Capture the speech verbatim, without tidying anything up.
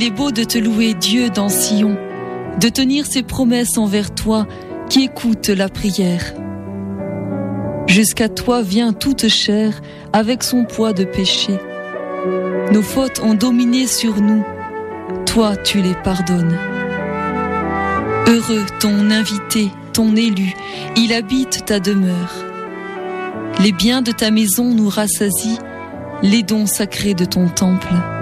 Il est beau de te louer Dieu dans Sion, de tenir ses promesses envers toi qui écoute la prière. Jusqu'à toi vient toute chair avec son poids de péché. Nos fautes ont dominé sur nous, toi tu les pardonnes. Heureux ton invité, ton élu, il habite ta demeure. Les biens de ta maison nous rassasient, les dons sacrés de ton temple.